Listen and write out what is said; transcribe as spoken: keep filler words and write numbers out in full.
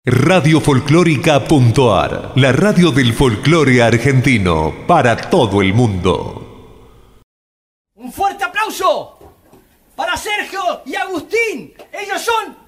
Radio Folclórica.ar, la radio del folclore argentino para todo el mundo. Un fuerte aplauso para Sergio y Agustín. Ellos son